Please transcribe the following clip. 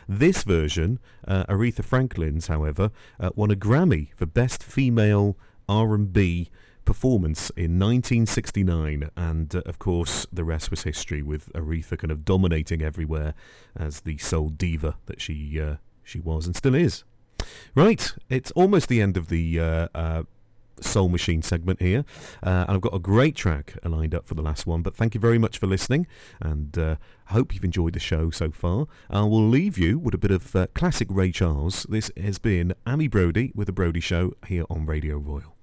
This version, Aretha Franklin's, however, won a Grammy for Best Female R&B performance in 1969, and of course the rest was history, with Aretha kind of dominating everywhere as the soul diva that she was and still is. Right, it's almost the end of the Soul Machine segment here, and I've got a great track lined up for the last one, but thank you very much for listening, and I hope you've enjoyed the show so far. I will leave you with a bit of classic Ray Charles. This has been Amy Brodie with The Brodie Show here on Radio Royal.